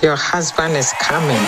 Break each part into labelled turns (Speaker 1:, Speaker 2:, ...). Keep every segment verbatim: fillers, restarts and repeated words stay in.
Speaker 1: Your husband is coming.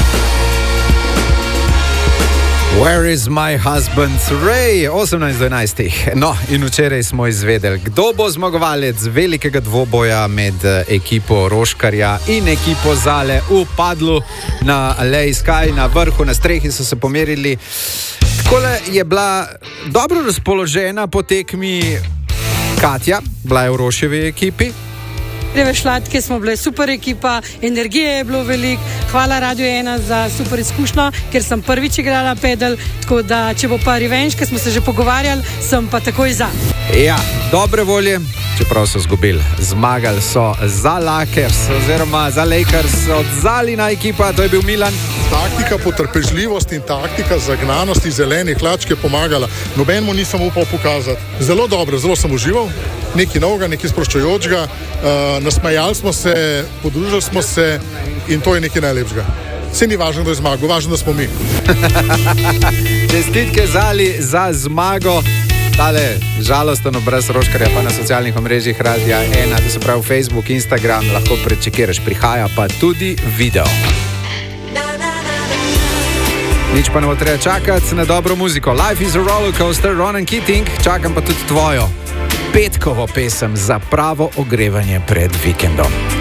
Speaker 2: Where is my husband? Ray, osemnajst do enajstih. No, in včeraj smo izvedeli, kdo bo zmagovalec velikega dvoboja med ekipo Roškarja in ekipo Zale v Padlu na Aleji Sky, na vrhu, na strehi so se pomerili. Takole je bila dobro razpoložena po tekmi Katja, bila je v Roševi ekipi.
Speaker 3: Reve Šlatke smo bile super ekipa, energije je bilo veliko, hvala Radio ena za super izkušnjo, ker sem prvič igrala pedal, tako da če bo pa revenge, ker smo se že pogovarjali, sem pa takoj za.
Speaker 2: Ja, dobre volje, čeprav so zgubili. Zmagali so za Lakers oziroma za Lakers, odzalina ekipa, to je bil Milan.
Speaker 4: Taktika potrpežljivosti in taktika zagnanosti zelenih hlačk je pomagala. Nobenemu nisem upal pokazati. Zelo dobro, zelo sem užival. Nekaj novega, nekaj sproščujočega. Uh, nasmejali smo se, podružili smo se in to je nekaj najlepšega. Vse ni važno, da je zmago, važno, da smo mi.
Speaker 2: Čestitke Zali za zmago. Tale žalosten obraz Roškarja pa na socialnih omrežjih Radia ena, to se pravi Facebook, Instagram, lahko prečekiraš, prihaja pa tudi video. Nič pa ne bo treba čakati na dobro muziko. Life is a roller coaster, Ronan Keating, čakam pa tudi tvojo petkovo pesem za pravo ogrevanje pred vikendom.